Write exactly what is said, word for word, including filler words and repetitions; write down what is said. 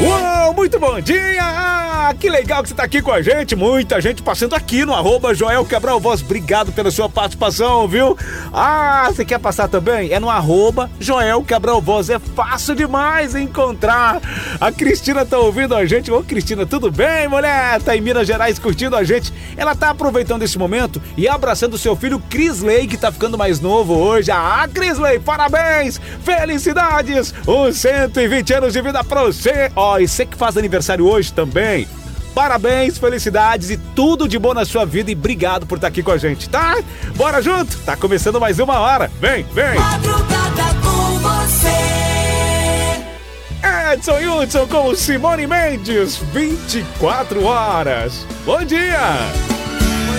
Uou, muito bom dia! Ah, que legal que você tá aqui com a gente. Muita gente passando aqui no arroba Joel Cabral Voz. Obrigado pela sua participação, viu? Ah, você quer passar também? É no arroba Joel Cabral Voz. É fácil demais encontrar. A Cristina tá ouvindo a gente. Ô, Cristina, tudo bem, mulher? Tá em Minas Gerais curtindo a gente. Ela tá aproveitando esse momento e abraçando seu filho Crisley, que tá ficando mais novo hoje. Ah, Crisley, parabéns! Felicidades! Uns cento e vinte anos de vida pra você. Ó, e você que faz aniversário hoje também. Parabéns, felicidades e tudo de bom na sua vida e obrigado por estar aqui com a gente, tá? Bora junto? Tá começando mais uma hora. Vem, vem! Madrugada com você. Edson Hudson com Simone Mendes, vinte e quatro horas. Bom dia!